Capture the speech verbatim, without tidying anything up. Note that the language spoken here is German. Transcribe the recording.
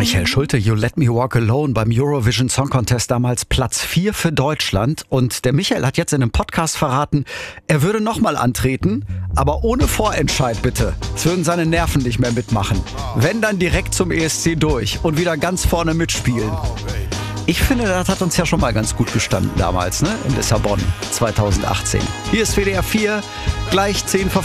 Michael Schulte, You Let Me Walk Alone beim Eurovision Song Contest damals Platz vier für Deutschland. Und der Michael hat jetzt in einem Podcast verraten, er würde nochmal antreten, aber ohne Vorentscheid bitte. Es würden seine Nerven nicht mehr mitmachen. Wenn, dann direkt zum E S C durch und wieder ganz vorne mitspielen. Ich finde, das hat uns ja schon mal ganz gut gestanden damals, ne? In Lissabon zweitausendachtzehn. Hier ist W D R vier, gleich zehn vor